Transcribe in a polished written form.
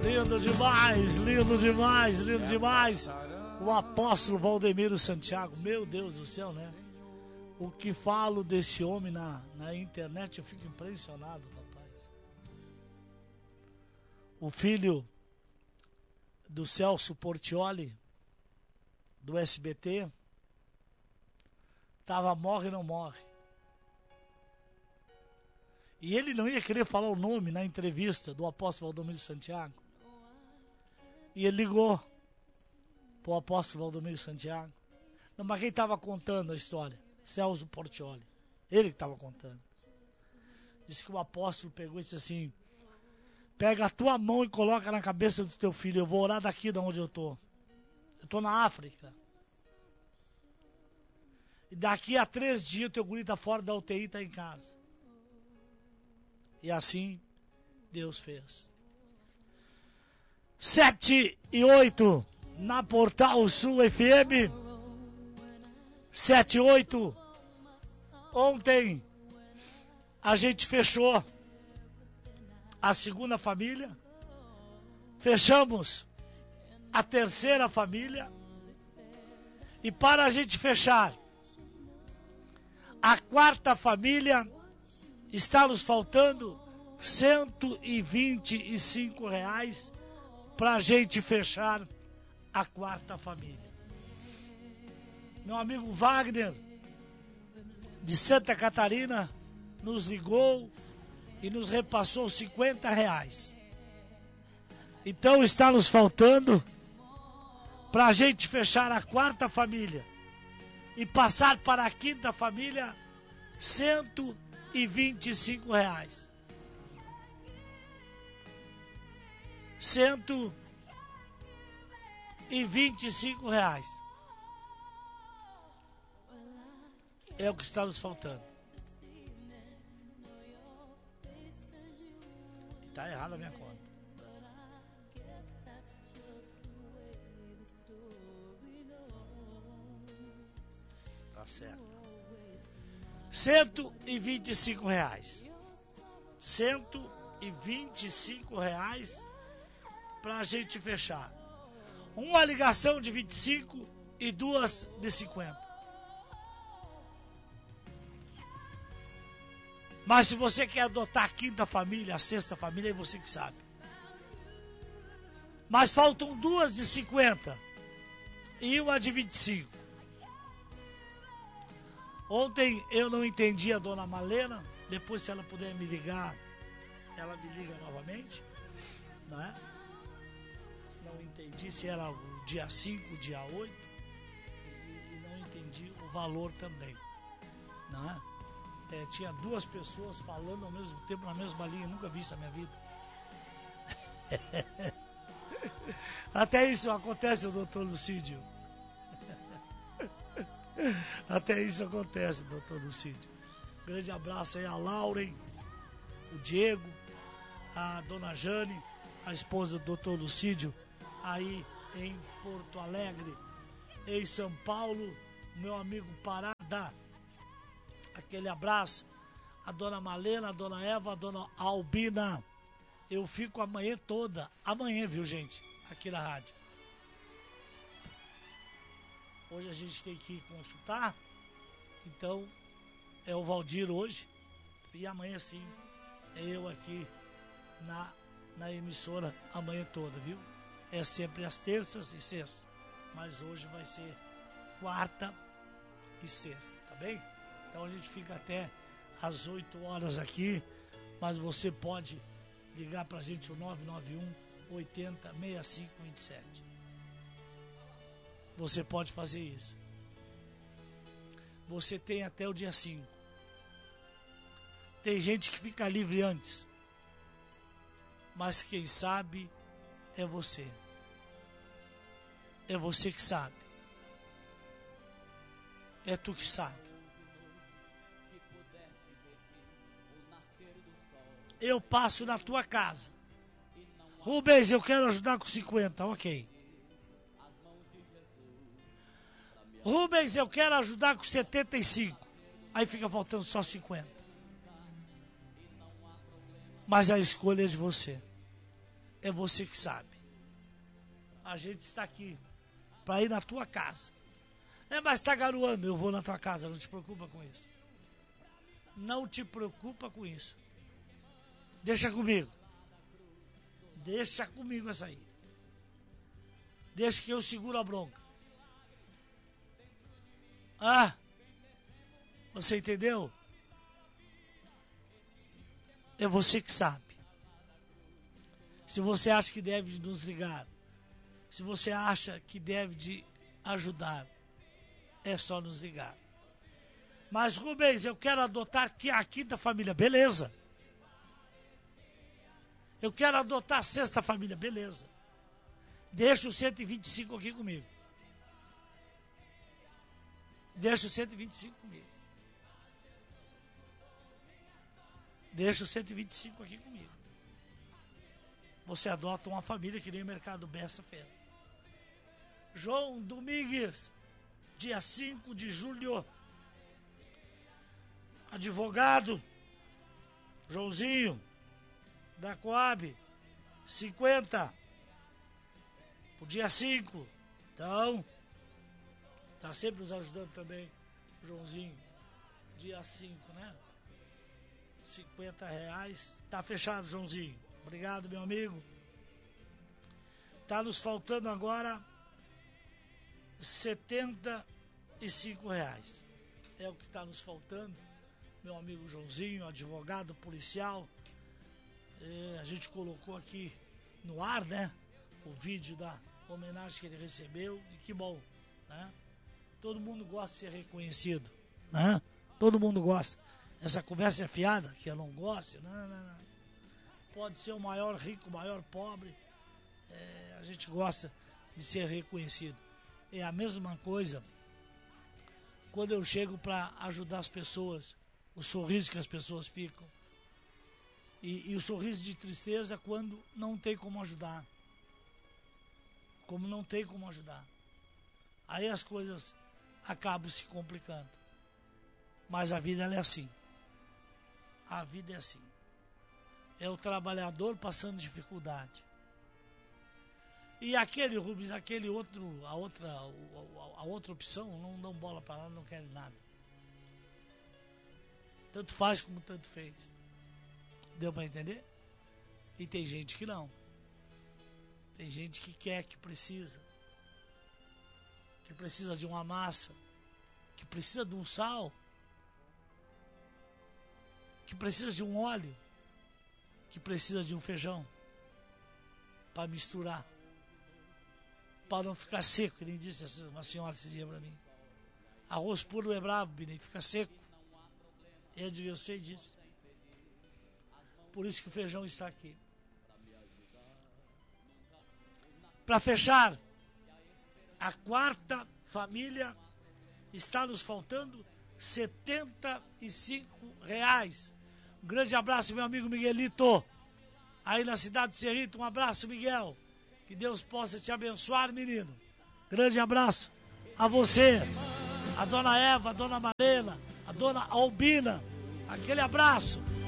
Lindo demais, lindo demais, lindo demais. O apóstolo Valdemiro Santiago, meu Deus do céu, né? O que falo desse homem na internet, eu fico impressionado, rapaz. O filho do Celso Portiolli, do SBT, tava morre não morre. E ele não ia querer falar o nome na entrevista do apóstolo Valdomiro Santiago. E ele ligou pro apóstolo Valdomiro Santiago. Não, mas quem estava contando a história? Celso Portiolli. Ele que estava contando. Disse que o apóstolo pegou e disse assim: pega a tua mão e coloca na cabeça do teu filho. Eu vou orar daqui de onde eu tô. Eu tô na África. E daqui a 3 dias o teu guri tá fora da UTI e tá em casa. E assim Deus fez. 7:08 na Portal Sul FM. 7:08. Ontem a gente fechou a segunda família. Fechamos a terceira família. E para a gente fechar a quarta família, está nos faltando R$125 para a gente fechar a quarta família. Meu amigo Wagner, de Santa Catarina, nos ligou e nos repassou R$50. Então está nos faltando, para a gente fechar a quarta família e passar para a quinta família, R$125. R$125 é o que está nos faltando. Está errada a minha conta. Tá certo. R$125. R$125 para a gente fechar. Uma ligação de 25 e 2 de 50. Mas se você quer adotar a quinta família, a sexta família, é você que sabe. Mas faltam 2 de 50 e uma de 25. Ontem eu não entendi a dona Malena. Depois, se ela puder me ligar, ela me liga novamente, não é? Não entendi se era o dia 5, o dia 8, e não entendi o valor também, não é? Tinha 2 pessoas falando ao mesmo tempo na mesma linha, nunca vi isso na minha vida. Até isso acontece, doutor Lucídio. Até isso acontece, doutor Lucídio. Grande abraço aí a Lauren, o Diego, a dona Jane, a esposa do doutor Lucídio, aí em Porto Alegre, em São Paulo, meu amigo Parada. Aquele abraço. A dona Malena, a dona Eva, a dona Albina. Eu fico a manhã toda. Amanhã, viu, gente? Aqui na rádio. Hoje a gente tem que consultar. Então, é o Valdir hoje. E amanhã sim, é eu aqui na emissora a manhã toda, viu? É sempre às terças e sextas. Mas hoje vai ser quarta e sexta, tá bem? Então a gente fica até às 8 horas aqui, mas você pode ligar pra gente o 991 80 6527. Você pode fazer isso. Você tem até o dia 5. Tem gente que fica livre antes, mas quem sabe é você. É você que sabe. É tu que sabe. Eu passo na tua casa. Rubens, eu quero ajudar com 50, ok. Rubens, eu quero ajudar com 75. Aí fica faltando só 50. Mas a escolha é de você. é você que sabe. A gente está aqui para ir na tua casa. Mas está garoando, eu vou na tua casa, não te preocupa com isso. Não te preocupa com isso. Deixa comigo. Deixa comigo essa aí. Deixa que eu seguro a bronca. Você entendeu? É você que sabe. Se você acha que deve nos ligar, se você acha que deve de ajudar, é só nos ligar. Mas, Rubens, eu quero adotar a quinta família, beleza. Eu quero adotar a sexta família, beleza. Deixa o 125 aqui comigo. Deixa o 125 comigo. Deixa o 125 aqui comigo. Você adota uma família que nem o Mercado Bessa fez. João Domingues, dia 5 de julho. Advogado, Joãozinho, da Coab, 50. Pro dia 5. Então, tá sempre nos ajudando também, Joãozinho. Dia 5, né? R$50. Tá fechado, Joãozinho. Obrigado, meu amigo. Tá nos faltando agora R$75. É o que está nos faltando. Meu amigo Joãozinho, advogado, policial. A gente colocou aqui no ar, né? O vídeo da homenagem que ele recebeu. E que bom, né? Todo mundo gosta de ser reconhecido, né? Todo mundo gosta. Essa conversa é fiada, que eu não gosto. Não. Pode ser o maior rico, o maior pobre. A gente gosta de ser reconhecido. É a mesma coisa quando eu chego para ajudar as pessoas. O sorriso que as pessoas ficam. E o sorriso de tristeza quando não tem como ajudar. Como não tem como ajudar. Aí as coisas acabam se complicando. Mas a vida ela é assim. A vida é assim. É o trabalhador passando dificuldade. E aquele, Rubens, aquele outro, a outra opção, não dão bola para lá, não querem nada. Tanto faz como tanto fez. Deu para entender? E tem gente que não. Tem gente que quer, que precisa de uma massa, que precisa de um sal, que precisa de um óleo, que precisa de um feijão para misturar, para não ficar seco, que nem disse uma senhora esse dia para mim. Arroz puro é brabo, Binei, fica seco. Eu sei disso. Por isso que o feijão está aqui. Para fechar, a quarta família está nos faltando R$75. Um grande abraço, meu amigo Miguelito. Aí na cidade de Cerrito, um abraço, Miguel. Que Deus possa te abençoar, menino. Grande abraço a você, a dona Eva, a dona Marena, a dona Albina. Aquele abraço.